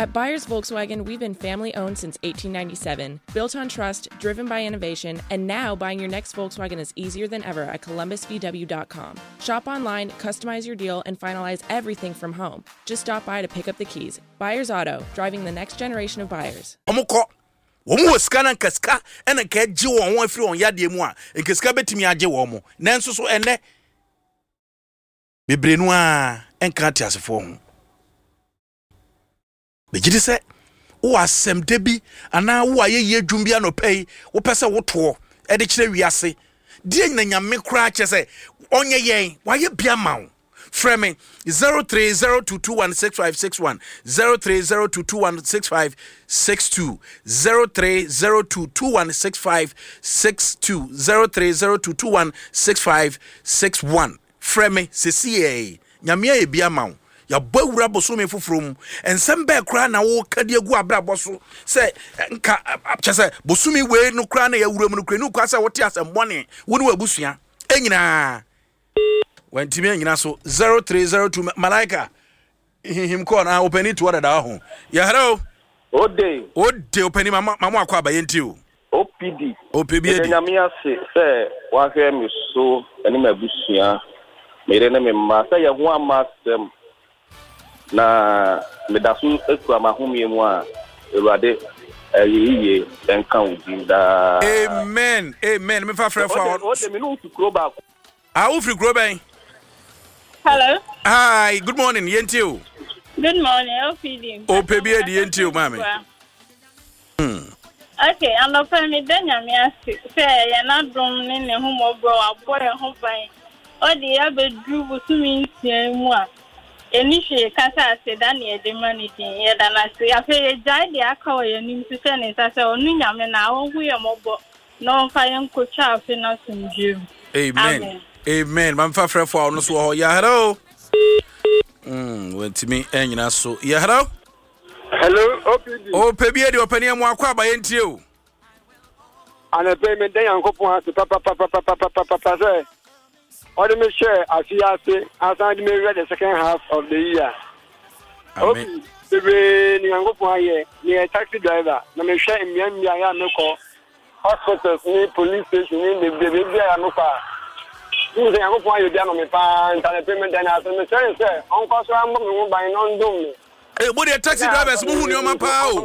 At Byers Volkswagen, we've been family-owned since 1897, built on trust, driven by innovation, and now buying your next Volkswagen is easier than ever at columbusvw.com. Shop online, customize your deal, and finalize everything from home. Just stop by to pick up the keys. Byers Auto, driving the next generation of buyers. Womu scan kaska ena ka gi won afiri on yade mu a nkeska betimi age wo mo nanso so ene bebrenu a enka tiasefo ho begidi se wo asem de bi ana wo ayeye dwum bia no pei wo pese wo to e de kire wiase die nyina nyame kura che se onye yen waye bia mawo Frame 0302216561 0302216562 0302216562 0302216561 Frame CCA nyamia e bia mawo ya bawura bosome fofrom ensem be kra na wo kade agu abrabo so se nka chese bosome we no kra na ya wuram no kra no kwa se wote asembone wo ne wabusua enyina when Timmy so 0302 Malaika him call na open it what da ho ya hello Ode open mama akwa abayenti o OPD nyamia se wa hwe me so ene mabusua mere ne me ma se ye ho amasem na me da so ekura ma ho me mu a Ewurade yiye enka udi da amen me fa frɛ for ode me no tukro ba free groben. Hello. Hi, good morning, Yentio. Good morning, OPD. OPB di Yentio, mami. Okay, I'm not me then I say you're not drum in the home of bro, I'll boy a home fine. Or the other drew to me, moi. Initially, Casa said, Danny, the money thing, yet, and I say, I pay a giant, I call your name to send it. I say, oh, Nina, now we are mobile. No fire could chop in us in June. Amen. Amen. Man fa frɛ for no so ya hello. Went to me enyina so. Ya hello. Hello, OPD. OPB de opani am akwa abayentie o. Ana payment den yankopon ha papa say. Odi me share afiase asan me read the second half of the year. Amen. Bebe ni yankopon aye ni taxi driver na me share mmia ya me ko hospitals ni police station ni bebe ya no pa. You say I'm going to do my payment and I say, Uncle Sam, I'm buying on doom. Hey, what the taxi drivers move on my power?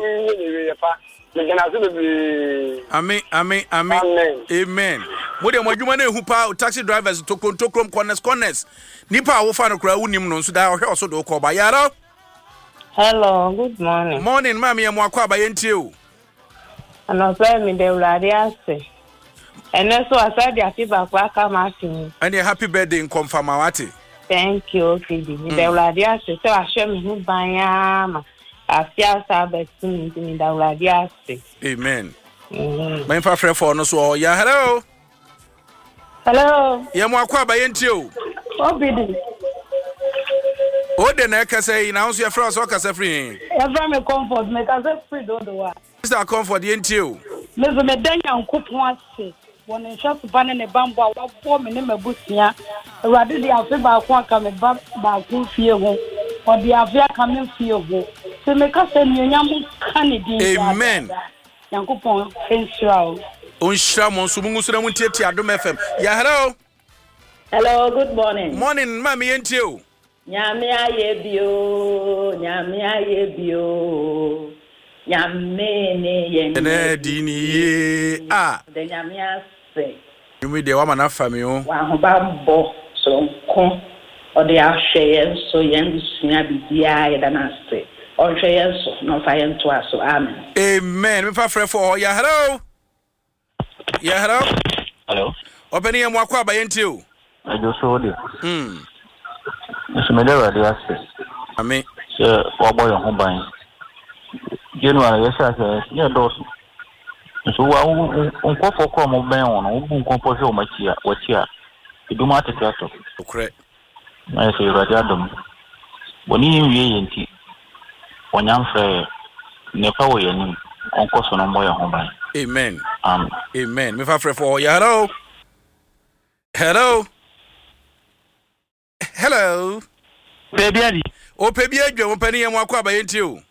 Amen. Amen. What the Majumane who power taxi drivers to Contocrom corners. Nipa will find a crowd unim so that also do call by Yaro. Hello, good morning. Morning, Mammy, and Wakwa by NTU. And I'll play me the Radiasi. And that's why I said the feedback back Martin. And a happy birthday in Confirmawati. Thank you, Phoebe. The Radiasi, so I show me who by am. I feel Sabbath in the Radiasi. Amen. My friend for no so, ya hello. Hello. Yamwakwa by NTU. Obidi. Oh, the neck say, now your friends or free. Ever me comfort, make us free, don't do what. Is that comfort the NTU? Miss Medania cook once. When I shop ban in a bamboo, what 4 minutes a bushia, rather the Africa come back fear or the Avia coming fear. So make us a new young candidate. Amen. Yankupon, Fenshaw. Unshamon, Sumungusamuti, Adum FM. Ya, hello. Hello, good morning. Morning, Mammy, and you. Yamia yebio. Yamene dini the Yamia say. You mean the woman of family? Wahobambo, so con or the Ashayan, so young Snabi than I say. Or Shayan, so no fire to us, so amen. Amen. If I pray for ya, hello. Ya, hello. Hello. Open your walk by into. I just saw it. It's Medera, the access. I mean, what boy on home buying. January, yes, yeah, those. So, on call for come of Ben on compose your machia, what here? You do not take that. Correct. I say, Radiadum. When you ain't when I'm fair, never way on course on boy home buying. Amen. Amen. Me fa for ya, hello. Hello. Hello. Baby, oh, baby, I'm penny and walk by into you.